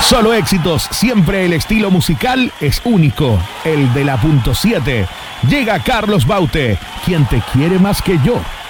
Solo éxitos, siempre el estilo musical es único, el de la .7. Llega Carlos Baute, quien te quiere más que yo.